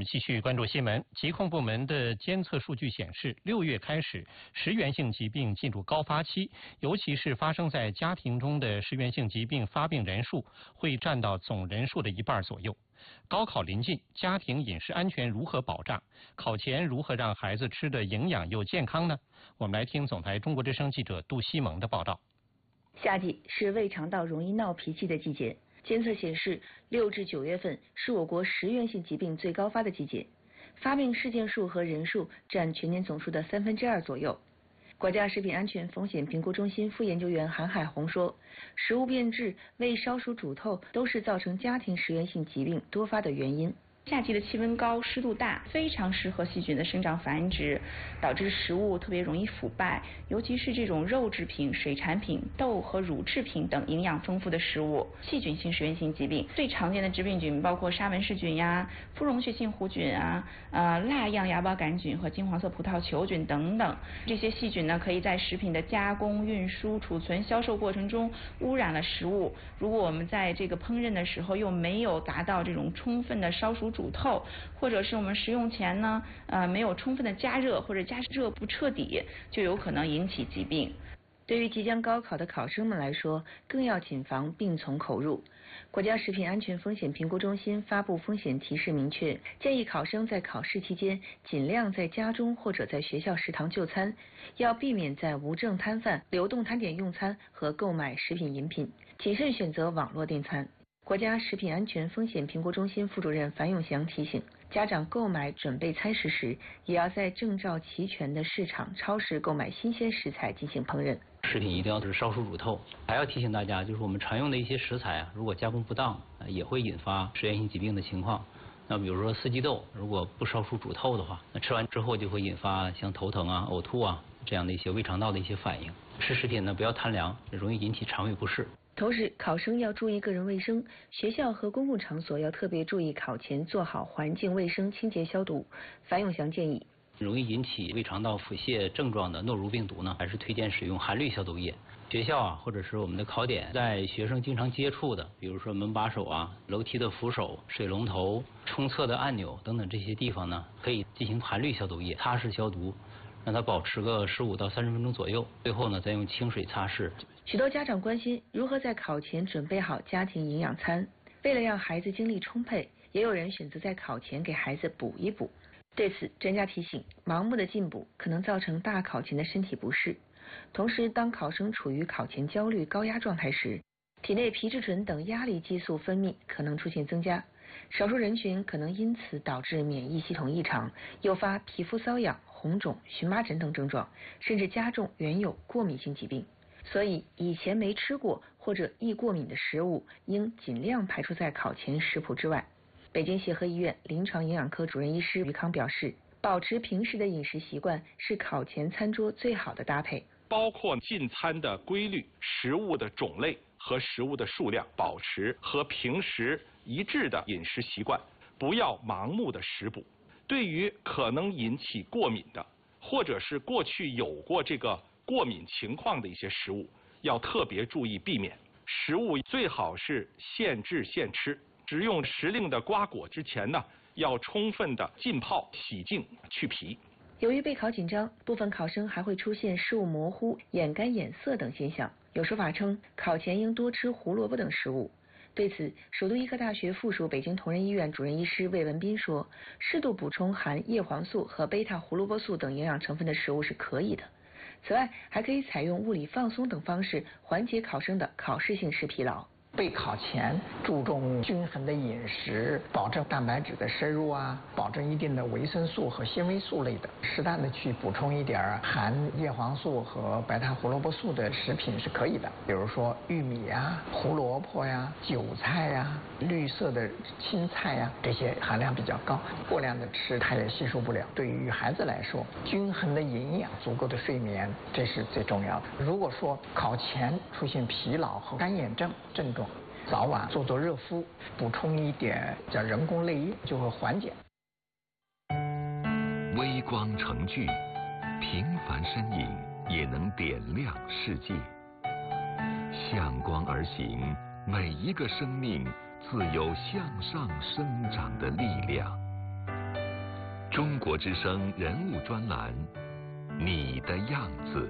们继续关注新闻。疾控部门的监测数据显示，6月开始，食源性疾病进入高发期，尤其是发生在家庭中的食源性疾病发病人数会占到总人数的1半左右。高考临近，家庭饮食安全如何保障？考前如何让孩子吃得营养又健康呢？我们来听总台中国之声记者杜西蒙的报道。 夏季是胃肠道容易闹脾气的季节。监测显示，6至9月份是我国食源性疾病最高发的季节，发病事件数和人数占全年总数的2/3左右。国家食品安全风险评估中心副研究员韩海红说，食物变质、未烧熟煮透都是造成家庭食源性疾病多发的原因。 夏季的气温高、湿度大，非常适合细菌的生长繁殖，导致食物特别容易腐败，尤其是这种肉制品、水产品、豆和乳制品等营养丰富的食物。细菌性食源性疾病最常见的致病菌包括沙门氏菌呀、肤溶血性弧菌啊、蜡样芽孢杆菌和金黄色葡萄球菌等等。这些细菌呢，可以在食品的加工、运输、储存、销售过程中污染了食物。如果我们在这个烹饪的时候又没有达到这种充分的烧熟煮透，或者是我们食用前呢，没有充分的加热或者加热不彻底，就有可能引起疾病。 对于即将高考的考生们来说，更要谨防病从口入。国家食品安全风险评估中心发布风险提示明确，建议考生在考试期间尽量在家中或者在学校食堂就餐，要避免在无证摊贩、流动摊点用餐和购买食品饮品，谨慎选择网络订餐。国家食品安全风险评估中心副主任樊永祥提醒，家长购买准备餐食时，也要在证照齐全的市场、超市购买新鲜食材进行烹饪。 食品一定要是烧熟煮透。还要提醒大家，就是我们常用的一些食材啊，如果加工不当，也会引发食源性疾病的情况。那比如说四季豆，如果不烧熟煮透的话，那吃完之后就会引发像头疼啊、呕吐啊这样的一些胃肠道的一些反应。吃食品呢不要贪凉，容易引起肠胃不适。 同时，考生要注意个人卫生，学校和公共场所要特别注意考前做好环境卫生、清洁消毒。樊永祥建议， 容易引起胃肠道腹泻症状的诺如病毒呢，还是推荐使用含氯消毒液。学校啊，或者是我们的考点，在学生经常接触的，比如说门把手啊、楼梯的扶手、水龙头、冲厕的按钮等等这些地方呢，可以进行含氯消毒液擦拭消毒，让它保持个15到30分钟左右。最后呢，再用清水擦拭。 许多家长关心如何在考前准备好家庭营养餐。为了让孩子精力充沛，也有人选择在考前给孩子补一补。对此，专家提醒，盲目的进补可能造成大考前的身体不适。同时，当考生处于考前焦虑、高压状态时，体内皮质醇等压力激素分泌可能出现增加，少数人群可能因此导致免疫系统异常，诱发皮肤瘙痒、红肿、荨麻疹等症状，甚至加重原有过敏性疾病。所以，以前没吃过或者易过敏的食物，应尽量排除在考前食谱之外。北京协和医院临床营养科主任医师于康表示，保持平时的饮食习惯是考前餐桌最好的搭配， 包括进餐的规律、食物的种类和食物的数量，保持和平时一致的饮食习惯，不要盲目的食补。对于可能引起过敏的，或者是过去有过这个过敏情况的一些食物，要特别注意避免。食物最好是现制现吃，食用时令的瓜果之前呢，要充分的浸泡、洗净、去皮。 由于备考紧张，部分考生还会出现视物模糊、眼干眼涩等现象。有说法称，考前应多吃胡萝卜等食物。对此，首都医科大学附属北京同仁医院主任医师魏文斌说，适度补充含叶黄素和贝塔胡萝卜素等营养成分的食物是可以的。此外，还可以采用物理放松等方式缓解考生的考试性食疲劳。 备考前注重均衡的饮食，保证蛋白质的摄入啊，保证一定的维生素和纤维素类的，适当的去补充一点含叶黄素和贝塔胡萝卜素的食品是可以的，比如说玉米呀、胡萝卜呀、韭菜呀、绿色的青菜呀，这些含量比较高，过量的吃它也吸收不了。对于孩子来说，均衡的营养、足够的睡眠，这是最重要的。如果说考前出现疲劳和干眼症症状，早晚做热敷，补充一点叫人工泪液，就会缓解。 微光成炬，平凡身影也能点亮世界。向光而行，每一个生命自有向上生长的力量。 中国之声人物专栏，你的样子。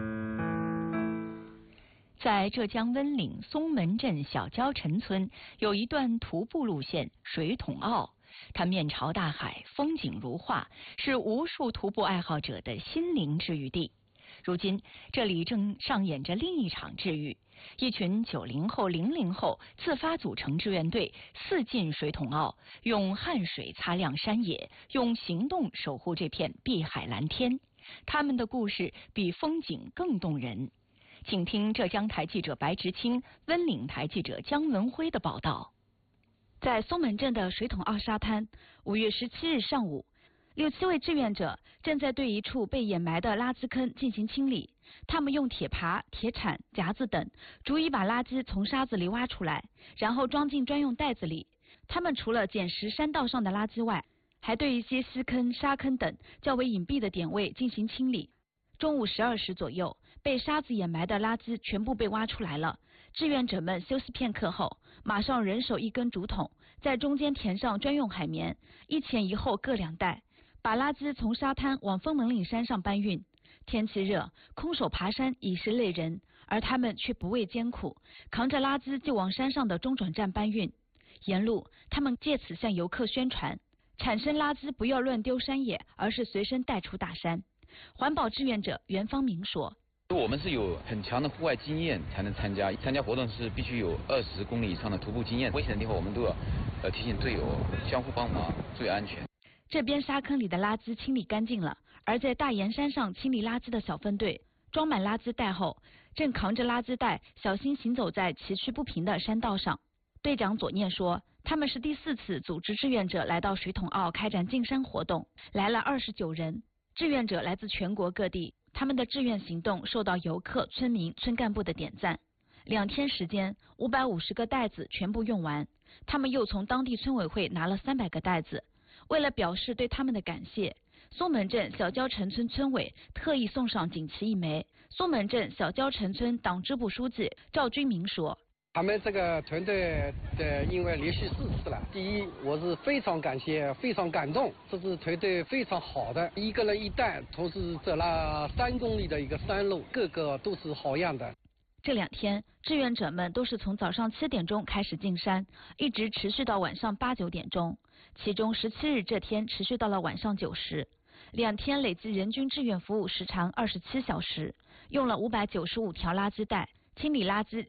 在浙江温岭松门镇小礁陈村有一段徒步路线水桶坳，它面朝大海，风景如画，是无数徒步爱好者的心灵治愈地。如今这里正上演着另一场治愈，一群90后、00后自发组成志愿队，四进水桶坳，用汗水擦亮山野，用行动守护这片碧海蓝天。他们的故事比风景更动人。请听浙江台记者白直清、温岭台记者姜文辉的报道。在松门镇的水桶坳沙滩，5月17日上午，6、7位志愿者正在对一处被掩埋的垃圾坑进行清理。他们用铁耙、铁铲、夹子等，逐一把垃圾从沙子里挖出来，然后装进专用袋子里。他们除了捡拾山道上的垃圾外，还对一些溪坑、沙坑等较为隐蔽的点位进行清理。中午12时左右，被沙子掩埋的垃圾全部被挖出来了。志愿者们休息片刻后，马上人手一根竹筒，在中间填上专用海绵，一前一后各2袋，把垃圾从沙滩往枫门岭山上搬运。天气热，空手爬山已是累人，而他们却不畏艰苦，扛着垃圾就往山上的中转站搬运。沿路，他们借此向游客宣传：产生垃圾不要乱丢山野，而是随身带出大山。环保志愿者袁方明说： 我们是有很强的户外经验才能参加活动，是必须有20公里以上的徒步经验。危险的地方我们都要提醒队友相互帮忙，注意安全。 这边沙坑里的垃圾清理干净了，而在大岩山上清理垃圾的小分队装满垃圾袋后，正扛着垃圾袋小心行走在崎岖不平的山道上。队长左念说，他们是第4次组织志愿者来到水桶坳开展进山活动，来了29人。志愿者来自全国各地，他们的志愿行动受到游客、村民、村干部的点赞。2天时间，550个袋子全部用完。他们又从当地村委会拿了300个袋子。为了表示对他们的感谢，松门镇小礁陈村村委特意送上锦旗1枚。松门镇小礁陈村党支部书记赵军明说： 他们这个团队因为连续4次了。第一，我是非常感谢、非常感动，这支团队非常好的，一个人1袋，同时走了3公里的一个山路，个个都是好样的。 这2天，志愿者们都是从早上7点钟开始进山，一直持续到晚上8、9点钟，其中17日这天持续到了晚上9时。2天累计人均志愿服务时长27小时，用了595条垃圾袋。清理垃圾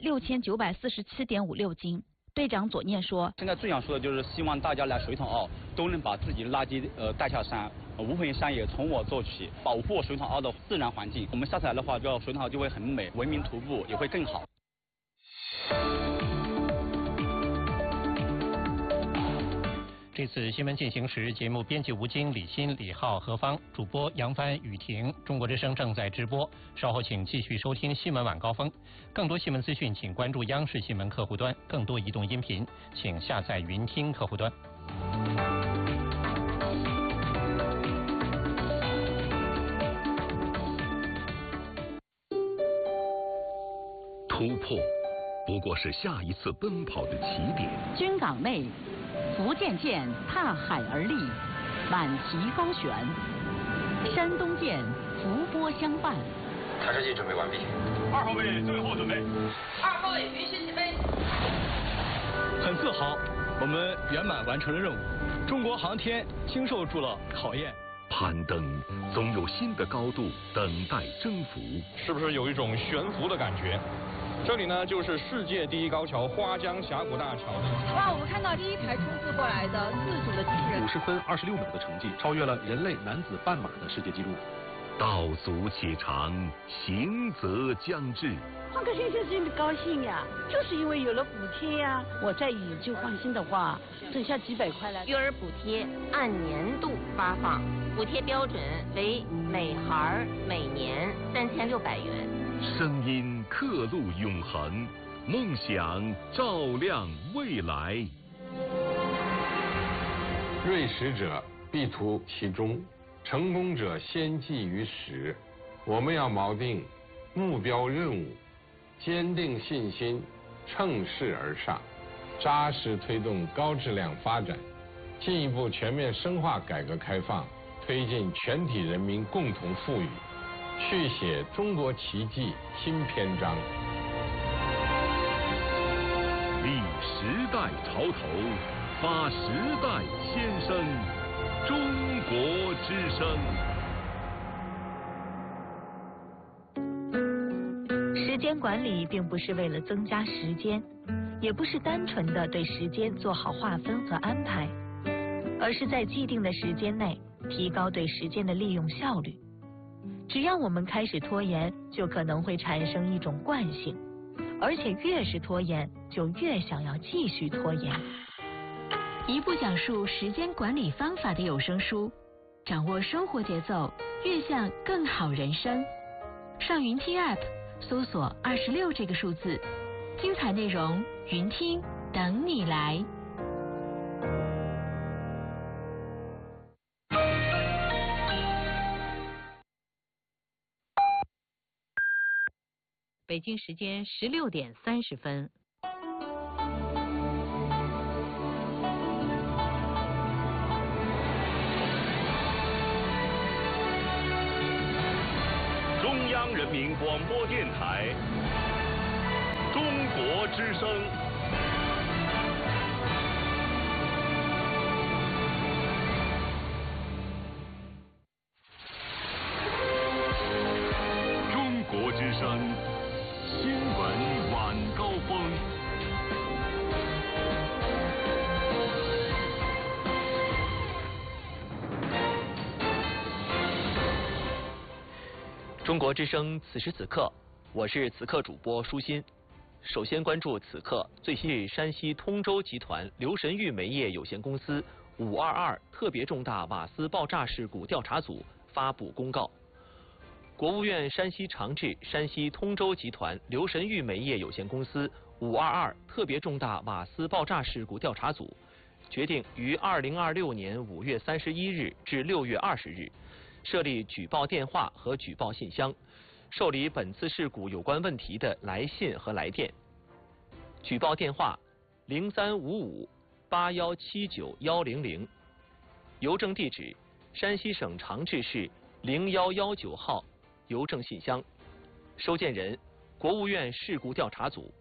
6947.56斤。队长左念说： 现在最想说的就是希望大家来水桶坳都能把自己的垃圾带下山，无痕山野从我做起，保护水桶坳的自然环境。我们下次来的话，水桶坳就会很美，文明徒步也会更好。 这次新闻进行时，节目编辑吴京、李欣、李浩、何芳，主播杨帆、雨婷。中国之声正在直播，稍后请继续收听新闻晚高峰。更多新闻资讯，请关注央视新闻客户端；更多移动音频，请下载云听客户端。 突破不过是下一次奔跑的起点。 军港内，福建舰踏海而立，满旗高悬；山东舰伏波相伴。 探视器准备完毕。 2号位最后准备。 2号位允许起飞。 很自豪，我们圆满完成了任务。中国航天经受住了考验。 攀登总有新的高度等待征服。 是不是有一种悬浮的感觉？这里呢，就是世界第一高桥花江峡谷大桥。 哇，我们看到第一台冲刺过来的自主的机器人 ，50分26秒的成绩，超越了人类男子半马的世界纪录。 道阻且长，行则将至。 换个先生心里高兴呀，就是因为有了补贴呀。我再以旧换新的话，剩下几百块了。 育儿补贴按年度发放，补贴标准为每孩每年3600元。 声音刻录永恒，梦想照亮未来。 锐识者必图其中，成功者先记于始。我们要锚定目标任务，坚定信心，乘势而上，扎实推动高质量发展，进一步全面深化改革开放， 推进全体人民共同富裕，续写中国奇迹新篇章。 立时代潮头，发时代先声，中国之声。 时间管理并不是为了增加时间，也不是单纯的对时间做好划分和安排，而是在既定的时间内提高对时间的利用效率。只要我们开始拖延，就可能会产生一种惯性，而且越是拖延，就越想要继续拖延。 一部讲述时间管理方法的有声书，掌握生活节奏，悦向更好人生。上云听 App 搜索26这个数字，精彩内容云听等你来。 北京时间16点30分。 中央人民广播电台，中国之声。中国之声新闻晚高峰。 中国之声此时此刻，我是此刻主播舒心。首先关注此刻最新日，山西通州集团刘神玉煤业有限公司522特别重大瓦斯爆炸事故调查组发布公告。国务院山西长治山西通州集团刘神玉煤业有限公司522特别重大瓦斯爆炸事故调查组决定于2026年5月31日至6月20日设立举报电话和举报信箱，受理本次事故有关问题的来信和来电。举报电话03558179-100，邮政地址山西省长治市0119号邮政信箱，收件人国务院事故调查组。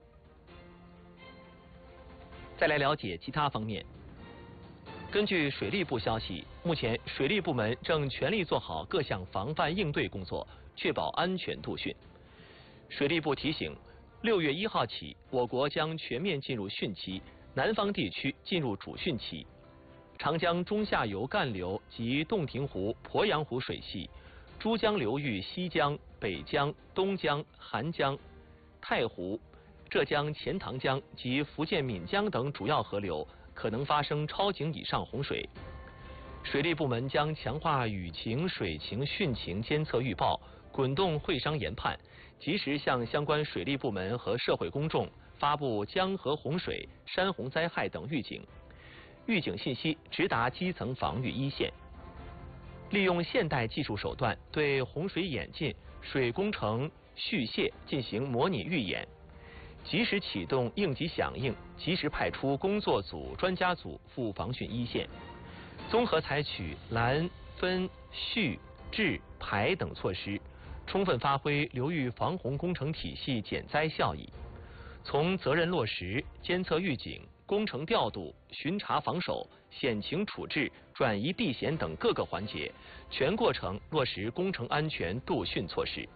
再来了解其他方面。根据水利部消息，目前水利部门正全力做好各项防范应对工作，确保安全度汛。水利部提醒，6月1号起，我国将全面进入汛期，南方地区进入主汛期。长江中下游干流及洞庭湖、鄱阳湖水系、珠江流域西江、北江、东江、韩江、太湖、浙江钱塘江及福建闽江等主要河流可能发生超警以上洪水。水利部门将强化雨情、水情、汛情监测预报，滚动会商研判，及时向相关水利部门和社会公众发布江河洪水、山洪灾害等预警。预警信息直达基层防御一线。利用现代技术手段对洪水演进、水工程蓄泄进行模拟预演，及时启动应急响应，及时派出工作组、专家组赴防汛一线，综合采取拦、分、蓄、治、排等措施，充分发挥流域防洪工程体系减灾效益。从责任落实、监测预警、工程调度、巡查防守、险情处置、转移避险等各个环节，全过程落实工程安全度汛措施。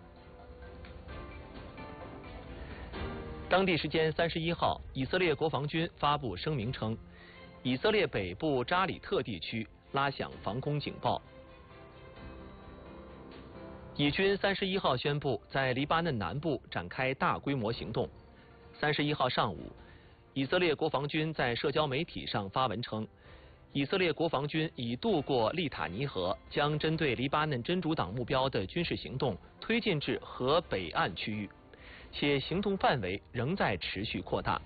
当地时间31号，以色列国防军发布声明称，以色列北部扎里特地区拉响防空警报。以军31号宣布在黎巴嫩南部展开大规模行动。31号上午，以色列国防军在社交媒体上发文称，以色列国防军已渡过利塔尼河，将针对黎巴嫩真主党目标的军事行动推进至河北岸区域，且行动范围仍在持续扩大。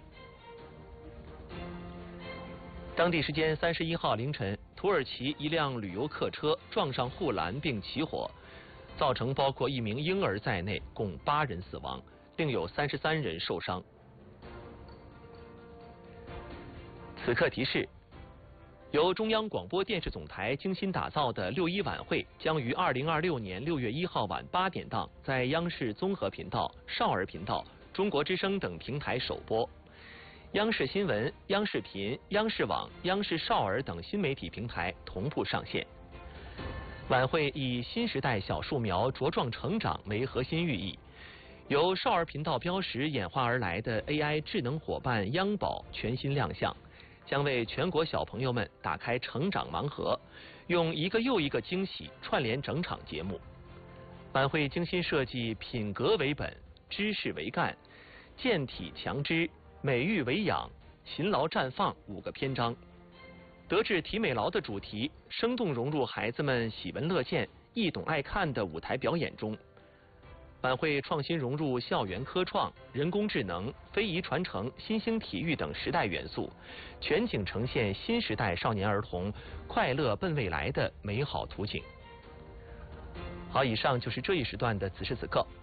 当地时间31号凌晨，土耳其一辆旅游客车撞上护栏并起火，造成包括一名婴儿在内共8人死亡，另有33人受伤。此刻提示： 由中央广播电视总台精心打造的6·1晚会将于2026年6月1号晚8点档在央视综合频道、少儿频道、中国之声等平台首播，央视新闻、央视频、央视网、央视少儿等新媒体平台同步上线。晚会以新时代小树苗茁壮成长为核心寓意，由少儿频道标识演化而来的 AI 智能伙伴央宝全新亮相，将为全国小朋友们打开成长盲盒，用一个又一个惊喜串联整场节目。晚会精心设计品格为本、知识为干、健体强知、美育为养、勤劳绽放5个篇章，德智体美劳的主题生动融入孩子们喜闻乐见、易懂爱看的舞台表演中。晚会创新融入校园科创、人工智能、非遗传承、新兴体育等时代元素，全景呈现新时代少年儿童快乐奔未来的美好图景。好，以上就是这一时段的此时此刻。